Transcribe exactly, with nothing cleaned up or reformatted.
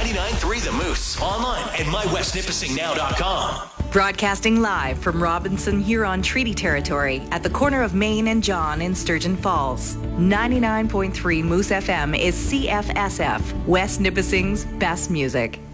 ninety-nine point three The Moose. Online at my west nipissing now dot com. Broadcasting live from Robinson Huron Treaty Territory at the corner of Main and John in Sturgeon Falls. ninety-nine point three Moose F M is C F S F, West Nipissing's best music.